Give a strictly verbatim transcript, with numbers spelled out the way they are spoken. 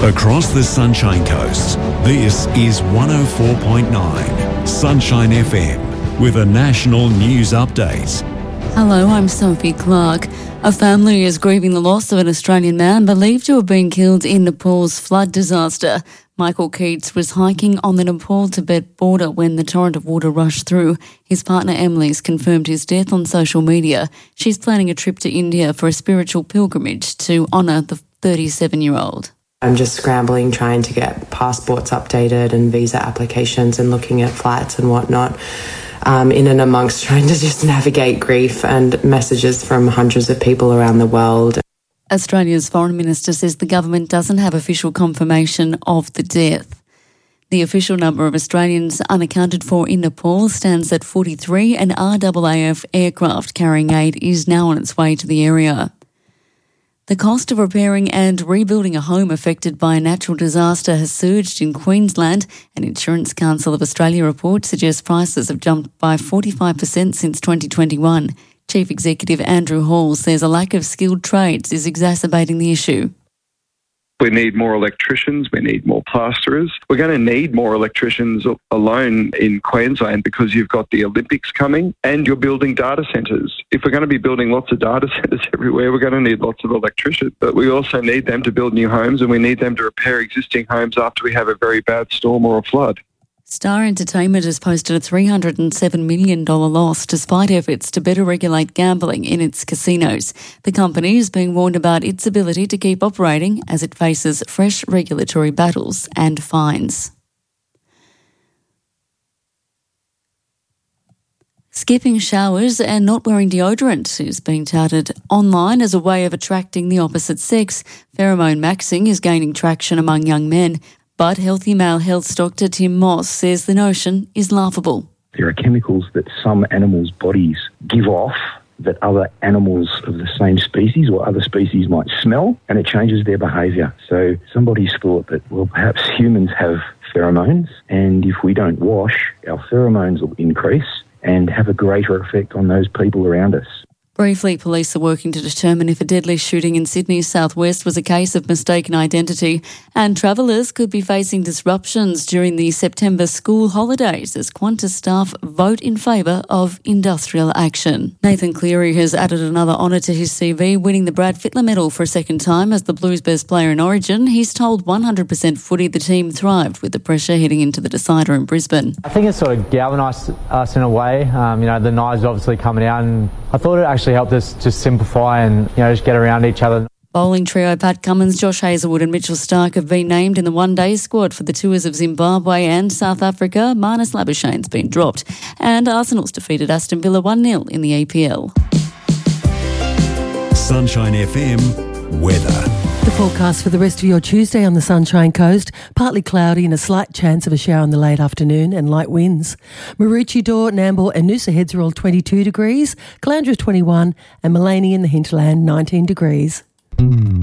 Across the Sunshine Coast, this is one oh four point nine Sunshine F M with a national news update. Hello, I'm Sophie Clark. A family is grieving the loss of an Australian man believed to have been killed in Nepal's flood disaster. Michael Keats was hiking on the Nepal-Tibet border when the torrent of water rushed through. His partner Emily's confirmed his death on social media. She's planning a trip to India for a spiritual pilgrimage to honour the thirty-seven-year-old. I'm just scrambling, trying to get passports updated and visa applications and looking at flights and whatnot, um, in and amongst trying to just navigate grief and messages from hundreds of people around the world. Australia's Foreign Minister says the government doesn't have official confirmation of the death. The official number of Australians unaccounted for in Nepal stands at forty-three, and R A A F aircraft carrying aid is now on its way to the area. The cost of repairing and rebuilding a home affected by a natural disaster has surged in Queensland. An Insurance Council of Australia report suggests prices have jumped by forty-five percent since twenty twenty-one. Chief Executive Andrew Hall says a lack of skilled trades is exacerbating the issue. We need more electricians, we need more plasterers. We're going to need more electricians alone in Queensland because you've got the Olympics coming and you're building data centres. If we're going to be building lots of data centres everywhere, we're going to need lots of electricians. But we also need them to build new homes, and we need them to repair existing homes after we have a very bad storm or a flood. Star Entertainment has posted a three hundred seven million dollars loss despite efforts to better regulate gambling in its casinos. The company is being warned about its ability to keep operating as it faces fresh regulatory battles and fines. Skipping showers and not wearing deodorant is being touted online as a way of attracting the opposite sex. Pheromone maxing is gaining traction among young men. But Healthy Male Health's Doctor Tim Moss says the notion is laughable. There are chemicals that some animals' bodies give off that other animals of the same species or other species might smell, and it changes their behaviour. So somebody's thought that, well, perhaps humans have pheromones, and if we don't wash, our pheromones will increase and have a greater effect on those people around us. Briefly, police are working to determine if a deadly shooting in Sydney's southwest was a case of mistaken identity, and travellers could be facing disruptions during the September school holidays as Qantas staff vote in favour of industrial action. Nathan Cleary has added another honour to his C V, winning the Brad Fittler Medal for a second time as the Blues best player in Origin. He's told one hundred percent Footy the team thrived with the pressure heading into the decider in Brisbane. I think it sort of galvanised us in a way. Um, you know, the knives obviously coming out, and I thought it actually helped us just simplify and, you know, just get around each other. Bowling trio Pat Cummins, Josh Hazelwood and Mitchell Stark have been named in the one-day squad for the tours of Zimbabwe and South Africa. Marnus Labuschagne's been dropped. And Arsenal's defeated Aston Villa one nil in the A P L. Sunshine F M weather. The forecast for the rest of your Tuesday on the Sunshine Coast, partly cloudy and a slight chance of a shower in the late afternoon and light winds. Maroochydore, Nambour and Noosa Heads are all twenty-two degrees, Calandra twenty-one and Maleny in the hinterland nineteen degrees.